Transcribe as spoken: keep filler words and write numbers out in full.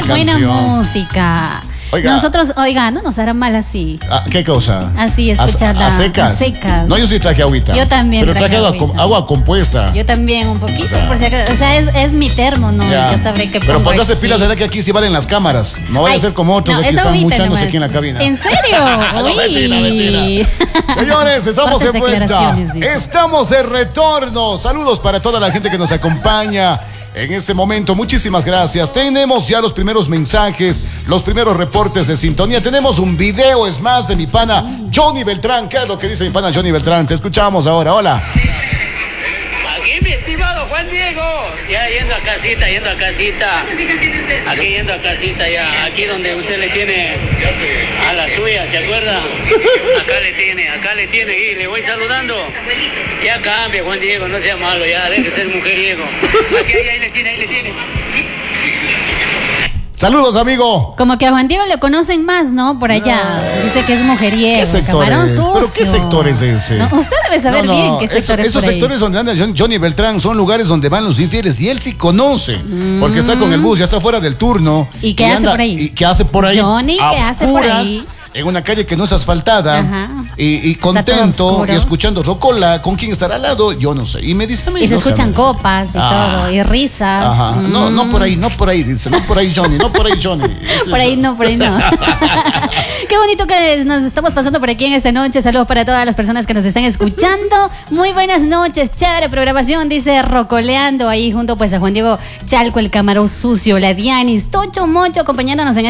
Qué buena canción. música. Oiga. Nosotros, oiga, no nos hará mal así. Ah, ¿qué cosa? Así, escucharla. ¿A, a secas? A secas. No, yo sí traje agüita. Yo también Pero traje, traje agua, agüita. com- agua compuesta. Yo también, un poquito, O sea, por si acaso. O sea, es, es mi termo, ¿no? Ya. Ya sabré qué Pero pongo pondrás de aquí. pilas, ¿verdad? Que aquí sí valen las cámaras. No vaya Ay, a ser como otros no, aquí es están agüita muchándose nomás. aquí en la cabina. ¿En serio? No, mentira, mentira. Señores, estamos Fuertes de vuelta. declaraciones, dice. Estamos de retorno. Saludos para toda la gente que nos acompaña en este momento. Muchísimas gracias. Tenemos ya los primeros mensajes, los primeros reportes de sintonía. Tenemos un video, es más, de mi pana Johnny Beltrán. ¿Qué es lo que dice mi pana Johnny Beltrán? Te escuchamos ahora. Hola. Aquí, mi estimado Juan Diego, ya yendo a casita, yendo a casita, aquí yendo a casita ya, aquí donde usted le tiene a la suya, ¿se acuerda? Acá le tiene, acá le tiene y le voy saludando. Ya cambia, Juan Diego, no sea malo, ya deje de ser mujeriego. Aquí, ahí, ahí le tiene, ahí le tiene. Saludos, amigo. Como que a Juan Diego le conocen más, ¿no? Por allá. Dice que es mujeriego. ¿Qué sector camarón es? sucio. ¿Pero qué sector es ese? No, usted debe saber No, no, bien qué eso- sector es esos por ahí. sectores donde anda John- Johnny Beltrán son lugares donde van los infieles y él sí conoce, porque está con el bus, ya está fuera del turno. ¿Y qué hace anda- por ahí? ¿Y qué hace por ahí? Johnny, A ¿qué hace por oscuras, ahí? En una calle que no es asfaltada. Ajá. Y, y Está todo contento oscuro. y escuchando rocola. ¿Con quién estará al lado? Yo no sé. Y me dice a mí. Y se no sé, escuchan no sé. copas y Ah. todo, y risas. Ajá. No, no Mm. por ahí, no por ahí, dice. No por ahí, Johnny. No por ahí, Johnny. Ese Por ahí es- no, por ahí no. Qué bonito que nos estamos pasando por aquí en esta noche. Saludos para todas las personas que nos están escuchando. Muy buenas noches, chévere programación, dice Rocoleando ahí junto pues a Juan Diego Chalco, el camarón sucio, la Dianis, Tocho Mocho acompañándonos en